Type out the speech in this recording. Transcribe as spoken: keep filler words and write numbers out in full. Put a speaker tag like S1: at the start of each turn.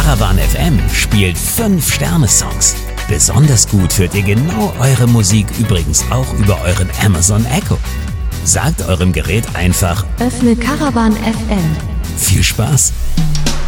S1: Caravan F M spielt fünf Sterne-Songs. Besonders gut hört ihr genau eure Musik übrigens auch über euren Amazon Echo. Sagt eurem Gerät einfach:
S2: Öffne Caravan F M.
S1: Viel Spaß!